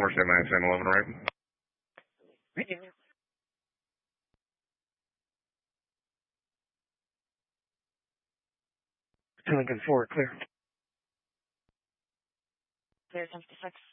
479 San 11, right? Lincoln 4, clear. Clear 1056.